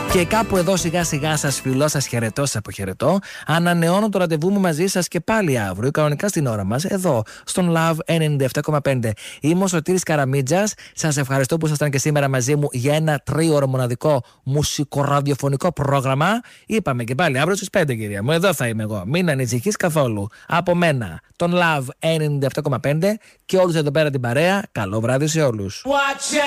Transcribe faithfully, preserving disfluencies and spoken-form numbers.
Και κάπου εδώ σιγά σιγά σας φιλώ, σας χαιρετώ, σας αποχαιρετώ. Ανανεώνω το ραντεβού μου μαζί σας και πάλι αύριο, κανονικά στην ώρα μας, εδώ στον Love ενενήντα επτά κόμμα πέντε. Είμαι ο Σωτήρης Καραμίτζας. Σας ευχαριστώ που ήσασταν και σήμερα μαζί μου για ένα τρίωρο μοναδικό μουσικοραδιοφωνικό πρόγραμμα. Είπαμε και πάλι αύριο στις πέντε, κυρία μου. Εδώ θα είμαι εγώ. Μην ανησυχείς καθόλου. Από μένα, τον Love ενενήντα επτά κόμμα πέντε και όλους εδώ πέρα την παρέα. Καλό βράδυ σε όλους.